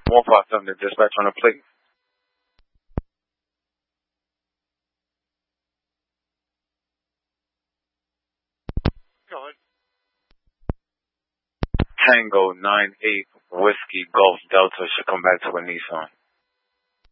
157 to dispatch on the plate. Go ahead. Tango 98 Whiskey Golf Delta should come back to a Nissan.